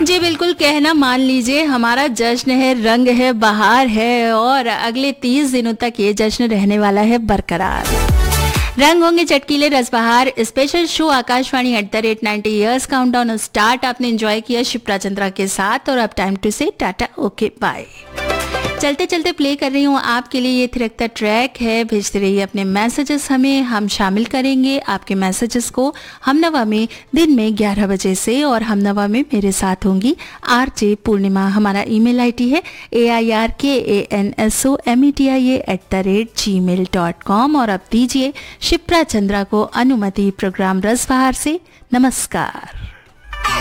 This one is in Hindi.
जी बिल्कुल, कहना मान लीजिए, हमारा जश्न है, रंग है, बहार है और अगले 30 दिनों तक ये जश्न रहने वाला है बरकरार। रंग होंगे चटकीले, रसबहार। Special show Akashvani @90 years countdown start. आपने एंजॉय किया शिप्रा चंद्रा के साथ और अब टाइम टू से टाटा, ओके बाय। चलते चलते प्ले कर रही हूँ आपके लिए ये थिरकता ट्रैक है। भेजते रहिए अपने मैसेजेस हमें, हम शामिल करेंगे आपके मैसेजेस को हमनवा में दिन में 11 बजे से। और हमनवा में मेरे साथ होंगी RJ पूर्णिमा। हमारा ईमेल ID है AIRKANSOMEDIA@gmail.com। और अब दीजिए शिप्रा चंद्रा को अनुमति प्रोग्राम रसबहार से। नमस्कार।